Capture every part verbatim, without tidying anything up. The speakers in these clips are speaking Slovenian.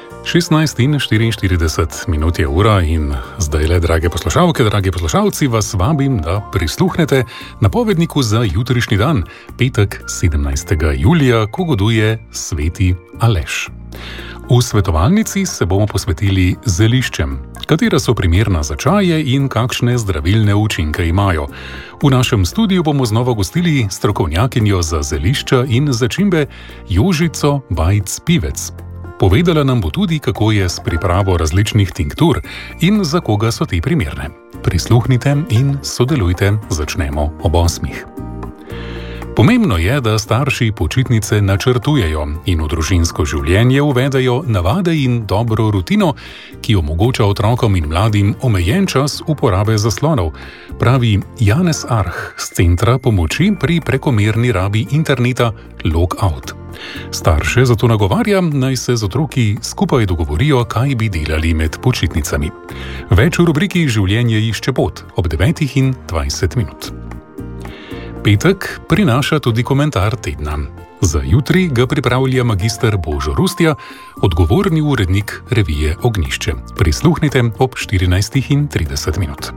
šestnajst in štiriinštirideset minut je ura in zdaj le, drage poslušalke, dragi poslušalci, vas vabim, da prisluhnete napovedniku za jutrišnji dan, petek sedemnajstega julija, ko goduje sveti Aleš. V svetovalnici se bomo posvetili zeliščem, katera so primerna za čaje in kakšne zdravilne učinke imajo. V našem studiu bomo znova gostili strokovnjakinjo za zelišča in začimbe Jožico Bajc-Pivec. Povedala nam bo tudi, kako je s pripravo različnih tinktur in za koga so te primerne. Prisluhnite in sodelujte, začnemo ob osmih. Pomembno je, da starši počitnice načrtujejo in v družinsko življenje uvedejo navade in dobro rutino, ki omogoča otrokom in mladim omejen čas uporabe zaslonov, pravi Janez Arh z Centra pomoči pri prekomerni rabi interneta Logout. Starše zato nagovarjam, naj se z otroki skupaj dogovorijo, kaj bi delali med počitnicami. Več v rubriki Življenje išče pot ob devetih in dvajset minut. Petek prinaša tudi komentar tedna. Za jutri ga pripravlja magister Božo Rustja, odgovorni urednik revije Ognjišče. Prisluhnite ob štirinajstih in trideset minut.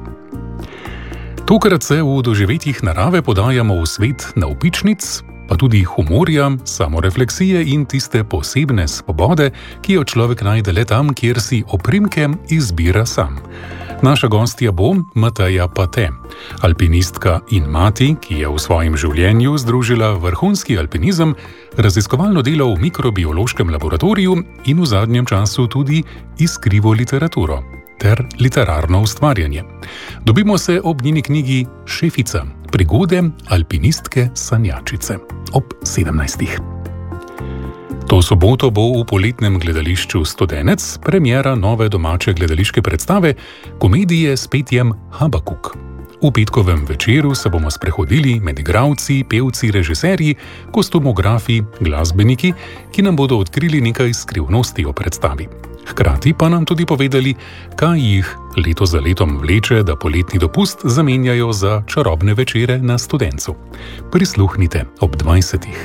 Tokrat se v doživetjih narave podajamo v svet navpičnic, pa tudi humorja, samorefleksije in tiste posebne svobode, ki jo človek najde le tam, kjer si oprimke izbira sam. Naša gostja bo Mateja Pate, alpinistka in mati, ki je v svojem življenju združila vrhunski alpinizem, raziskovalno delo v mikrobiološkem laboratoriju in v zadnjem času tudi iskrivo literaturo ter literarno ustvarjanje. Dobimo se ob njeni knjigi Šefica, prigode alpinistke sanjačice ob sedemnajstih. To soboto bo v poletnem gledališču Studenec premiera nove domače gledališke predstave komedije s petjem Habakuk. V petkovem večeru se bomo sprehodili med igralci, pevci, režiserji, kostumografi, glasbeniki, ki nam bodo odkrili nekaj skrivnosti o predstavi. Hkrati pa nam tudi povedali, kaj jih leto za letom vleče, da poletni dopust zamenjajo za čarobne večere na Studencu. Prisluhnite ob dvajsetih.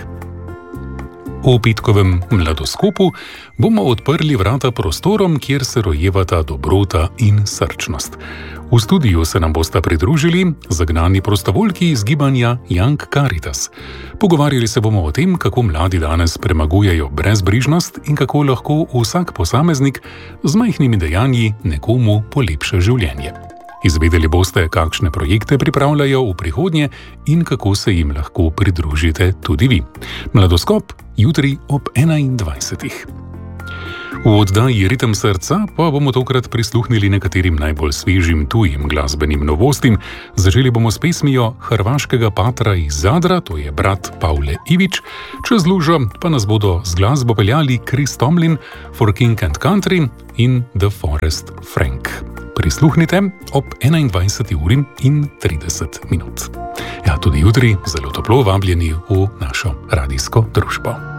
V petkovem mladoskopu bomo odprli vrata prostorom, kjer se rojevata dobrota in srčnost. V studiu se nam bosta pridružili zagnani prostovoljki iz gibanja Young Caritas. Pogovarjali se bomo o tem, kako mladi danes premagujejo brezbrižnost in kako lahko vsak posameznik z majhnimi dejanji nekomu polepša življenje. Izvedeli boste, kakšne projekte pripravljajo v prihodnje in kako se jim lahko pridružite tudi vi. Mladoskop jutri ob enaindvajsetih. V oddaji Ritem srca pa bomo tokrat prisluhnili nekaterim najbolj svežim tujim glasbenim novostim. Začeli bomo s pesmijo hrvaškega patra iz Zadra, to je brat Pavle Ivić. Čez lužo pa nas bodo z glasbo peljali Chris Tomlin, For King and Country in The Forest Frank. Prisluhnite ob enaindvajseti uri in trideset minut. Ja, tudi jutri zelo toplo vabljeni v našo radijsko družbo.